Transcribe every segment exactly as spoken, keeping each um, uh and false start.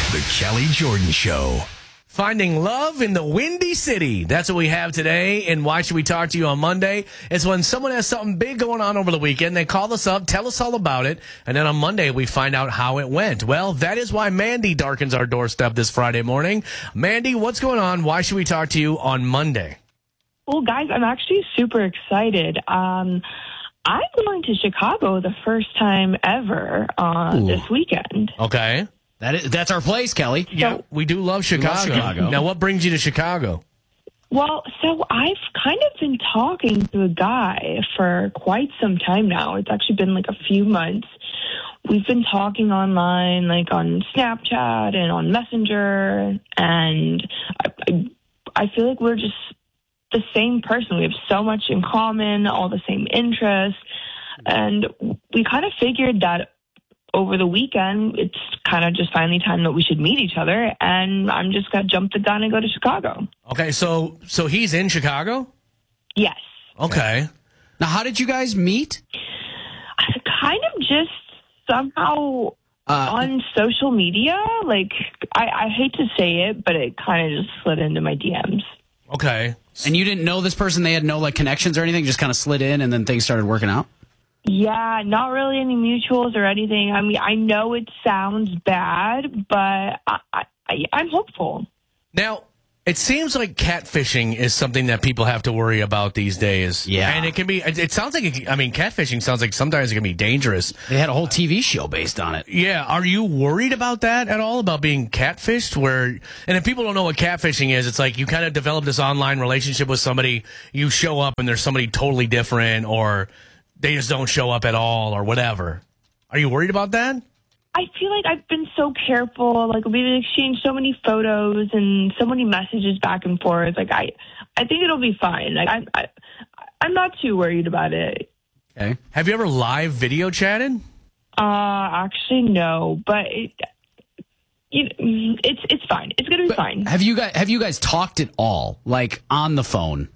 The Kelly Jordan Show. Finding love in the Windy City. That's what we have today. And Why Should We Talk to You on Monday? It's when someone has something big going on over the weekend. They call us up, tell us all about it. And then on Monday, we find out how it went. Well, that is why Mandy darkens our doorstep this Friday morning. Mandy, what's going on? Why should we talk to you on Monday? Well, guys, I'm actually super excited. Um, I'm going to Chicago the first time ever uh, this weekend. Okay. That is, that's our place, Kelly. Yeah, we do love Chicago. love Chicago. Now, what brings you to Chicago? Well, so I've kind of been talking to a guy for quite some time now. It's actually been like a few months. We've been talking online, like on Snapchat and on Messenger, and I, I, I feel like we're just the same person. We have so much in common, all the same interests, and we kind of figured that over the weekend, it's kind of just finally time that we should meet each other, and I'm just going to jump the gun and go to Chicago. Okay, so so he's in Chicago? Yes. Okay. Now, how did you guys meet? Kind of just somehow Uh, on social media. Like, I, I hate to say it, but it kind of just slid into my D Ms. Okay. And you didn't know this person? They had no like connections or anything? Just kind of slid in and then things started working out? Yeah, not really any mutuals or anything. I mean, I know it sounds bad, but I, I, I'm hopeful. Now, it seems like catfishing is something that people have to worry about these days. Yeah. And it can be, it, it sounds like, it, I mean, catfishing sounds like sometimes it can be dangerous. They had a whole T V show based on it. Yeah. Are you worried about that at all, about being catfished? Where, and if people don't know what catfishing is, it's like you kind of develop this online relationship with somebody, you show up and there's somebody totally different, or they just don't show up at all, or whatever. Are you worried about that? I feel like I've been so careful. Like, we've exchanged so many photos and so many messages back and forth. Like, I, I think it'll be fine. Like, I, I, I'm not too worried about it. Okay. Have you ever live video chatted? Uh, actually, no. But it, you know, it's it's fine. It's gonna be But fine. Have you guys have you guys talked at all, like on the phone?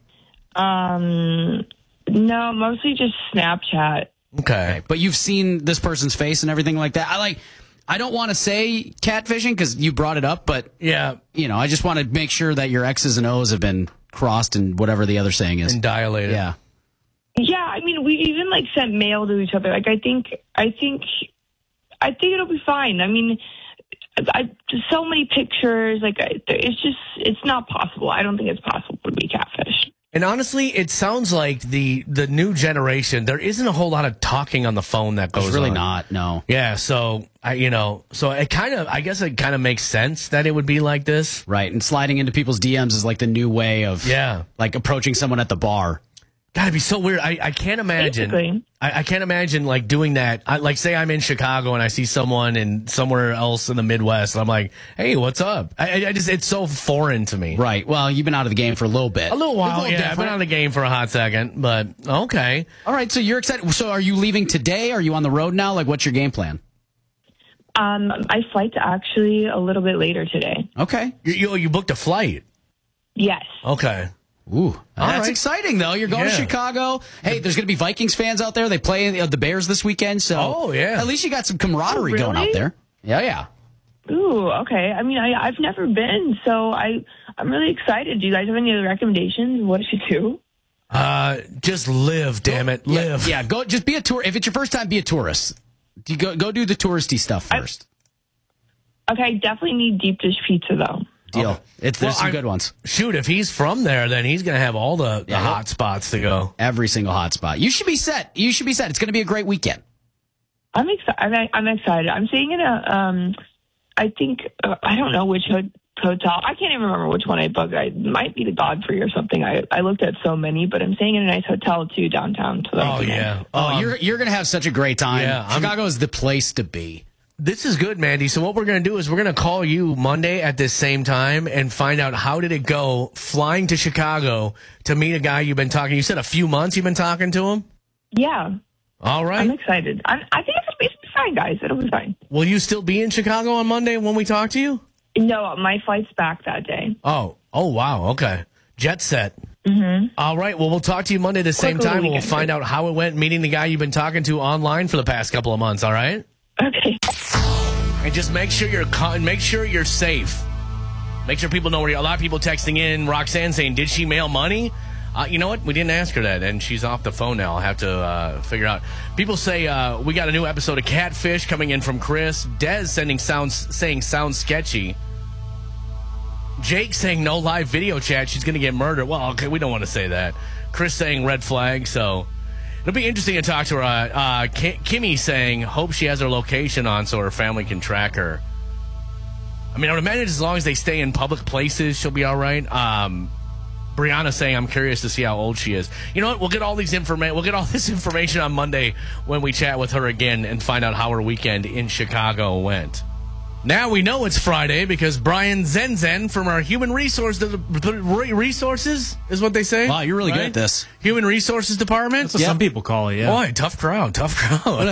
Um, no, mostly just Snapchat. Okay. But you've seen this person's face and everything like that. I like. I don't want to say catfishing because you brought it up, but Yeah. you know, I just want to make sure that your X's and O's have been crossed and whatever the other saying is. And dilated. Yeah. Yeah, I mean, we even like sent mail to each other. Like, I think, I think, I think it'll be fine. I mean, I, so many pictures. Like, I, it's just, it's not possible. I don't think it's possible to be catfish. And honestly, it sounds like the the new generation, there isn't a whole lot of talking on the phone that goes It's really on. not. No. Yeah, so I you know, so it kind of I guess it kind of makes sense that it would be like this. Right. And sliding into people's D Ms is like the new way of Yeah. like approaching someone at the bar. Gotta be so weird. I, I can't imagine. Basically. I, I can't imagine like doing that. I, like, say I'm in Chicago and I see someone in somewhere else in the Midwest, and I'm like, "Hey, what's up?" I, I just it's so foreign to me. Right. Well, you've been out of the game for a little bit. A little while, It's a little yeah. I've been different. out of the game for a hot second, but okay. All right. So you're excited. So are you leaving today? Are you on the road now? Like, what's your game plan? Um, my flight's actually a little bit later today. Okay. You you, you booked a flight. Yes. Okay. Ooh, that's right. exciting though. You're going Yeah. to Chicago. Hey, there's going to be Vikings fans out there. They play uh, the Bears this weekend, so Oh, yeah. at least you got some camaraderie Oh, going out really? there. Yeah, yeah. Ooh, okay. I mean, I, I've never been, so I, I'm really excited. Do you guys have any other recommendations? What should do? Uh, just live, damn it, Yeah, live. Yeah, go. Just be a tour. If it's your first time, be a tourist. You go go do the touristy stuff I- first. Okay, I definitely need deep dish pizza though. Deal. Okay. It's there's Well, some I- good ones. Shoot, if he's from there, then he's gonna have all the, the Yeah. hot spots to go. Every single hot spot. You should be set. You should be set. It's going to be a great weekend. I'm excited. I'm, I'm excited. I'm staying in a. Um, I think uh, I don't know which ho- hotel. I can't even remember which one I booked. I, it might be the Godfrey or something. I I looked at so many, but I'm staying in a nice hotel too downtown. So Oh yeah. Oh, Um, you're you're going to have such a great time. Yeah, I'm- Chicago is the place to be. This is good, Mandy. So what we're going to do is we're going to call you Monday at this same time and find out how did it go flying to Chicago to meet a guy you've been talking. You said a few months you've been talking to him? yeah, All right. I'm excited. I'm, I think it'll be fine, guys. It'll be fine. Will you still be in Chicago on Monday when we talk to you? No, my flight's back that day. Oh, oh wow. Okay. Jet set. Mm-hmm. All right. Well, we'll talk to you Monday at the same Quick little time. We'll weekend find trip. out how it went meeting the guy you've been talking to online for the past couple of months. All right. Okay. and just make sure you're con- make sure you're safe. Make sure people know where you're. A lot of people texting in, Roxanne saying, did she mail money? Uh, you know what? We didn't ask her that, and she's off the phone now. I'll have to uh, figure out. People say uh, we got a new episode of Catfish coming in from Chris. Dez sending sounds saying sounds sketchy. Jake saying no live video chat. She's going to get murdered. Well, okay, we don't want to say that. Chris saying red flag. So it'll be interesting to talk to her. Uh, uh, Kimmy saying hope she has her location on so her family can track her. I mean, I would imagine as long as they stay in public places, she'll be all right. Um, Brianna saying, I'm curious to see how old she is. You know what? We'll get all these information. We'll get all this information on Monday when we chat with her again and find out how her weekend in Chicago went. Now we know it's Friday because Brian Zenzen from our Human Resource Resources is what they say. Wow, you're really right? good at this. Human Resources Department. That's what yep. some people call it, yeah. Boy, tough crowd, tough crowd.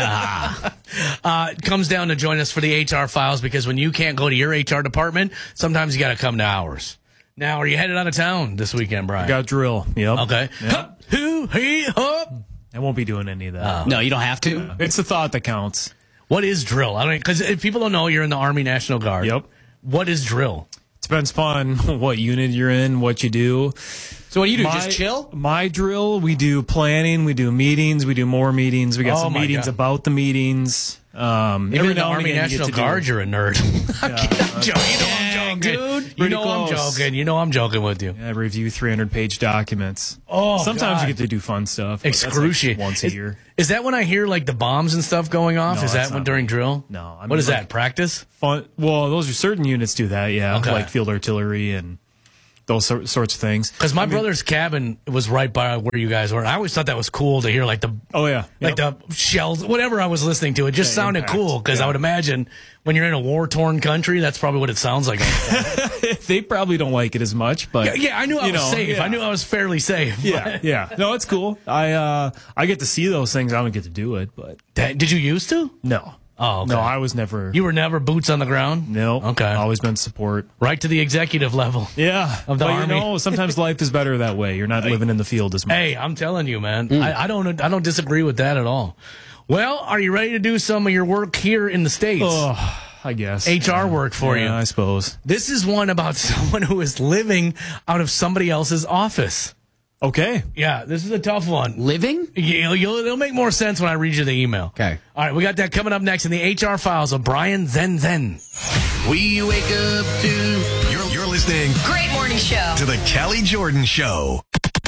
uh, comes down to join us for the H R files because when you can't go to your H R department, sometimes you got to come to ours. Now, are you headed out of town this weekend, Brian? I got drill. Yep. Okay. Yep. Hup, hoo, hee, hup. I won't be doing any of that. Oh. No, you don't have to. It's the thought that counts. What is drill? I don't because if people don't know, you're in the Army National Guard. Yep. What is drill? It depends upon what unit you're in, what you do. So what do you do? My, just chill? My drill, we do planning, we do meetings, we do more meetings. We got Oh some my meetings God. about the meetings. Um, You're every in the now and Army again you National get to Guard. do- You're a nerd. I'm joking. You know I'm joking, dude. You Pretty know I'm close. joking. You know I'm joking with you. I review three hundred page documents. Oh, Sometimes God. you get to do fun stuff. but that's like Excruciating. once a is, year. Is that when I hear like the bombs and stuff going off? No, is that that's when not during me. drill? No, I what mean, is like- that? Practice? Fun. Well, those are certain units do that, yeah, Okay. like field artillery and those sor- sorts of things. Because my I mean- brother's cabin was right by where you guys were. And I always thought that was cool to hear, like the Oh yeah, like Yep. the shells, whatever I was listening to. It just The sounded impact. cool because I Yeah. would imagine when you're in a war torn country, that's probably what it sounds like. They probably don't like it as much, but yeah, yeah, I knew I you was know, safe. yeah. I knew I was fairly safe. Yeah, yeah. No, it's cool. I uh, I get to see those things. I don't get to do it, but That- Did you used to? no. Oh, okay. No, I was never. You were never boots on the ground? no. Okay. Always been support. Right to the executive level. Yeah. Of the but Army. you know, sometimes life is better that way. You're not living in the field as much. Hey, I'm telling you, man. Mm. I, I don't I don't disagree with that at all. Well, are you ready to do some of your work here in the States? Oh, I guess. H R work for yeah, you. I suppose. This is one about someone who is living out of somebody else's office. Okay. Yeah, this is a tough one. Living? You'll, you'll, it'll make more sense when I read you the email. Okay. All right, we got that coming up next in the H R files of Brian Zen Zen. We wake up to. You're, you're listening Great morning show. to the Kelly Jordan Show.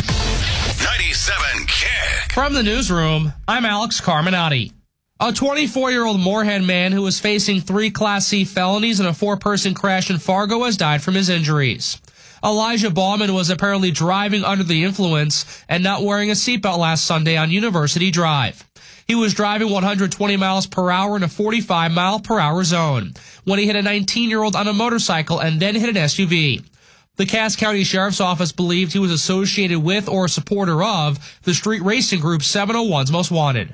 ninety-seven Kick. From the newsroom, I'm Alex Carminati. A twenty-four-year-old Moorhead man who was facing three Class C felonies in a four-person crash in Fargo has died from his injuries. Elijah Ballman was apparently driving under the influence and not wearing a seatbelt last Sunday on University Drive. He was driving one hundred twenty miles per hour in a forty-five mile per hour zone when he hit a nineteen-year-old on a motorcycle and then hit an S U V. The Cass County Sheriff's Office believed he was associated with or a supporter of the street racing group seven oh one's Most Wanted.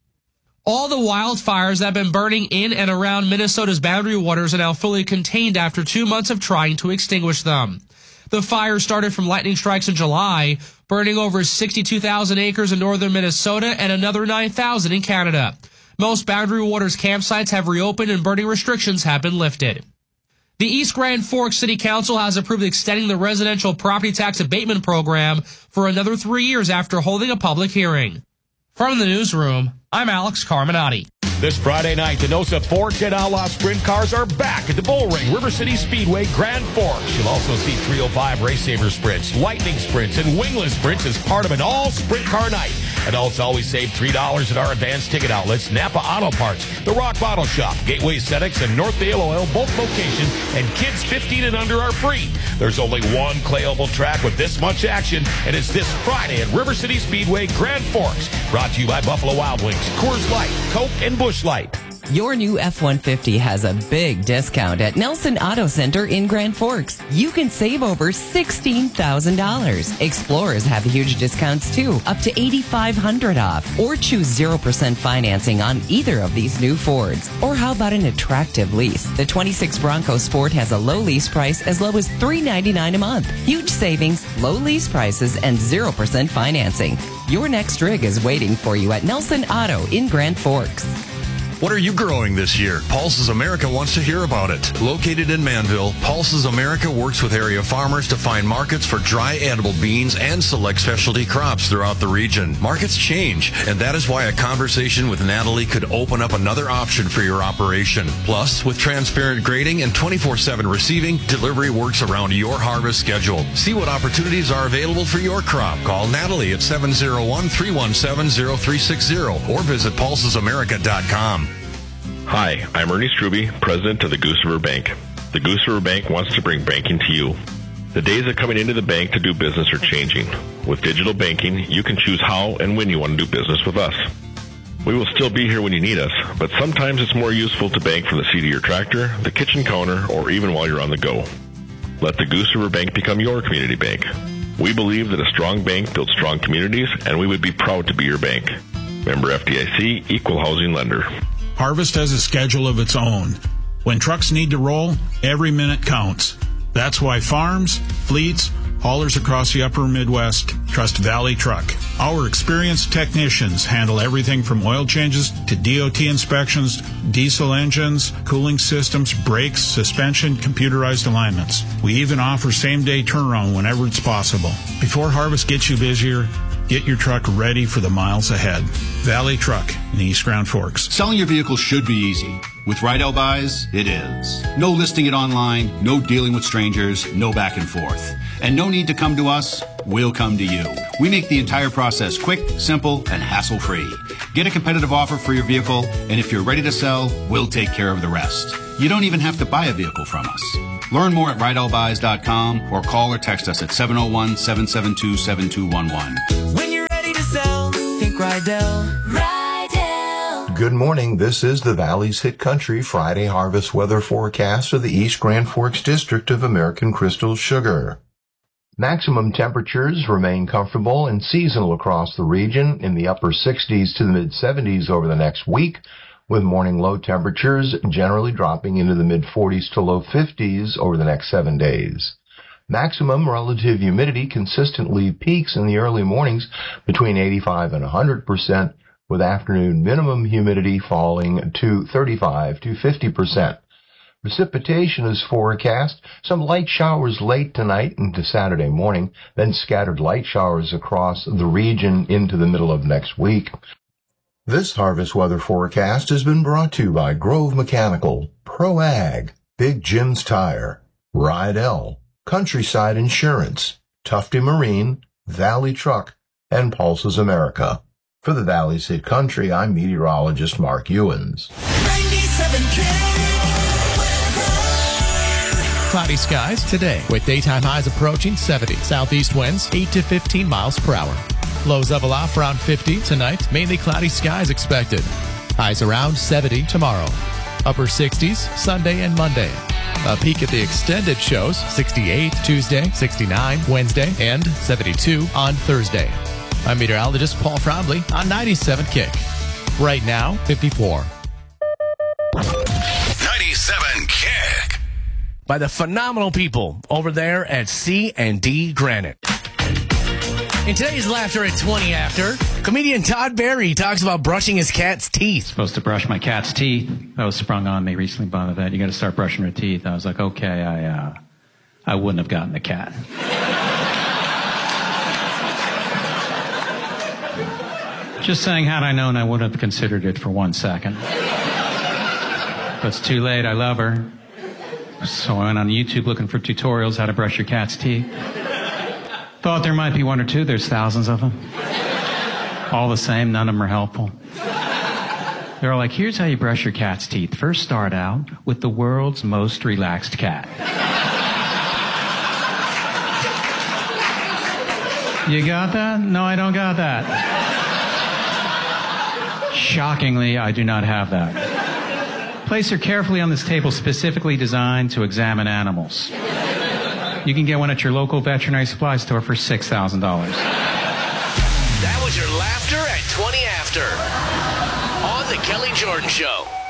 All the wildfires that have been burning in and around Minnesota's boundary waters are now fully contained after two months of trying to extinguish them. The fire started from lightning strikes in July, burning over sixty-two thousand acres in northern Minnesota and another nine thousand in Canada. Most Boundary Waters campsites have reopened and burning restrictions have been lifted. The East Grand Forks City Council has approved extending the residential property tax abatement program for another three years after holding a public hearing. From the newsroom, I'm Alex Carminati. This Friday night, the NOSA four ten Outlaw Sprint cars are back at the Bull Ring, River City Speedway, Grand Forks. You'll also see three oh five Race Saver Sprints, Lightning Sprints, and Wingless Sprints as part of an all-sprint car night. Adults always save three dollars at our advanced ticket outlets, Napa Auto Parts, The Rock Bottle Shop, Gateway Aesthetics, and North Dale Oil, both locations, and kids fifteen and under are free. There's only one clay oval track with this much action, and it's this Friday at River City Speedway, Grand Forks. Brought to you by Buffalo Wild Wings, Coors Light, Coke, and Busch Light. Your new F one fifty has a big discount at Nelson Auto Center in Grand Forks. You can save over sixteen thousand dollars. Explorers have huge discounts too, up to eight thousand five hundred dollars off. Or choose zero percent financing on either of these new Fords. Or how about an attractive lease? The twenty-six Bronco Sport has a low lease price as low as three hundred ninety-nine dollars a month. Huge savings, low lease prices, and zero percent financing. Your next rig is waiting for you at Nelson Auto in Grand Forks. What are you growing this year? Pulses America wants to hear about it. Located in Manville, Pulses America works with area farmers to find markets for dry edible beans and select specialty crops throughout the region. Markets change, and that is why a conversation with Natalie could open up another option for your operation. Plus, with transparent grading and twenty-four seven receiving, delivery works around your harvest schedule. See what opportunities are available for your crop. Call Natalie at seven oh one, three one seven, oh three six zero or visit pulses america dot com. Hi, I'm Ernie Struby, president of the Goose River Bank. The Goose River Bank wants to bring banking to you. The days of coming into the bank to do business are changing. With digital banking, you can choose how and when you want to do business with us. We will still be here when you need us, but sometimes it's more useful to bank from the seat of your tractor, the kitchen counter, or even while you're on the go. Let the Goose River Bank become your community bank. We believe that a strong bank builds strong communities, and we would be proud to be your bank. Member F D I C, Equal Housing Lender. Harvest has a schedule of its own. When trucks need to roll, every minute counts. That's why farms, fleets, haulers across the upper Midwest trust Valley Truck. Our experienced technicians handle everything from oil changes to D O T inspections, diesel engines, cooling systems, brakes, suspension, computerized alignments. We even offer same-day turnaround whenever it's possible. Before harvest gets you busier, get your truck ready for the miles ahead. Valley Truck in East Grand Forks. Selling your vehicle should be easy. With Rydell Buys, it is. No listing it online, no dealing with strangers, no back and forth. And no need to come to us, we'll come to you. We make the entire process quick, simple, and hassle-free. Get a competitive offer for your vehicle, and if you're ready to sell, we'll take care of the rest. You don't even have to buy a vehicle from us. Learn more at rydell buys dot com or call or text us at seven oh one, seven seven two, seven two one one. When you're ready to sell, think Rydell. Rydell. Good morning. This is the Valley's Hit Country Friday harvest weather forecast of the East Grand Forks District of American Crystal Sugar. Maximum temperatures remain comfortable and seasonal across the region in the upper sixties to the mid seventies over the next week, with morning low temperatures generally dropping into the mid forties to low fifties over the next seven days. Maximum relative humidity consistently peaks in the early mornings between eighty-five and one hundred percent, with afternoon minimum humidity falling to thirty-five to fifty percent. Precipitation is forecast, some light showers late tonight into Saturday morning, then scattered light showers across the region into the middle of next week. This harvest weather forecast has been brought to you by Grove Mechanical, Pro Ag, Big Jim's Tire, Rydell, Countryside Insurance, Tufty Marine, Valley Truck, and Pulses America. For the Valley's Hit Country, I'm meteorologist Mark Ewens. ninety-seven K. Cloudy skies today with daytime highs approaching seventy. Southeast winds eight to fifteen miles per hour. Lows level off around fifty tonight. Mainly cloudy skies expected. Highs around seventy tomorrow. Upper sixties Sunday and Monday. A peek at the extended shows sixty-eight Tuesday, sixty-nine Wednesday, and seventy-two on Thursday. I'm meteorologist Paul Frombley on ninety-seven Kick. Right now, fifty-four. ninety-seven Kick. By the phenomenal people over there at C and D Granite. In today's Laughter at twenty After, comedian Todd Barry talks about brushing his cat's teeth. Supposed to brush my cat's teeth. That was sprung on me recently by the vet. You got to start brushing her teeth. I was like, okay, I uh, I wouldn't have gotten the cat. Just saying, had I known, I wouldn't have considered it for one second. But it's too late. I love her. So I went on YouTube looking for tutorials how to brush your cat's teeth. Thought there might be one or two. There's thousands of them. All the same, none of them are helpful. They're like, here's how you brush your cat's teeth. First, start out with the world's most relaxed cat. You got that? No, I don't got that. Shockingly, I do not have that. Place her carefully on this table specifically designed to examine animals. You can get one at your local veterinary supply store for six thousand dollars. That was your Laughter at twenty After on The Kelly Jordan Show.